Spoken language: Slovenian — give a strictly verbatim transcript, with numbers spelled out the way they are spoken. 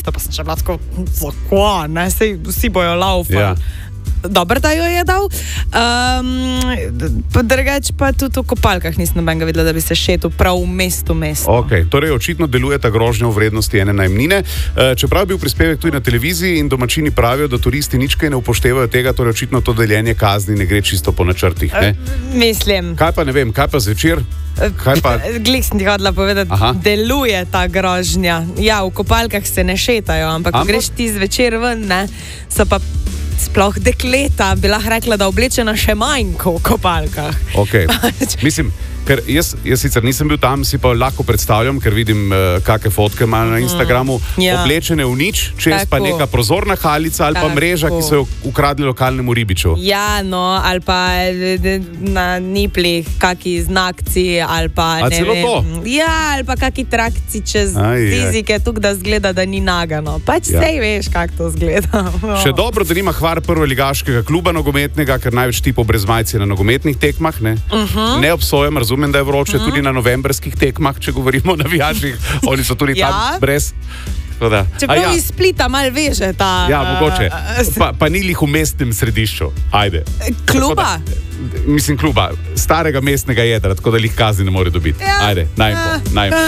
mesto, pa sem še bila tako, zakaj, ne, sej vsi bojo laufali. Ja. Dobro, da jo je dal. Um, Drugač pa tudi v kopalkah nisem nobenega videla, da bi se šetil prav v mestu mesto. Okay, torej, očitno deluje ta grožnja v vrednosti ene najemnine. E, čeprav je bil prispevek tudi na televiziji in domačini pravijo, da turisti nič kaj ne upoštevajo tega, torej očitno to deljenje kazni ne gre čisto po načrtih. Ne? Uh, mislim. Kaj pa ne vem, kaj pa zvečer? Pa... Glih sem ti hodila povedati, Aha. deluje ta grožnja. Ja, v kopalkah se ne šetajo, ampak ko Ampak... greš ti zvečer ven, ne, so pa sploh dekleta, bi lahko rekla, da oblečena še manj kot v kopalkah. Okay. Mislim, ker jaz, jaz sicer nisem bil tam, si pa lahko predstavljam, ker vidim, uh, kakšne fotke ima na Instagramu, mm, ja. oblečene v nič, čez pa neka prozorna halica ali Tako. pa mreža, ki so jo ukradli lokalnemu ribiču. Ja, no, ali pa na niplih kaki znakci, ali pa A ne celo vem. to? Ja, ali pa kaki trakci čez Aj, aj. fizike, tukaj da zgleda, da ni nagano. Pač Ja. sej veš, kako to zgleda. Še dobro, da nima Hvar prvoligaškega kluba nogometnega, ker največ tipov brez majice na nogometnih tekmah. Ne, uh -huh. ne obsojam, razumem, da je vroče uh -huh. tudi na novembrskih tekmah, če govorimo o navijačih. Oni so tudi Ja. tam brez. Da. Čeprav ja. iz Splita malo veže ta... Ja, mogoče. uh, Pa, pa ni lih v mestnem središču. Ajde. Kluba? Da, mislim, kluba. Starega mestnega jedra, tako da lih kazni ne more dobiti. Ja. Ajde, najmo, najmo.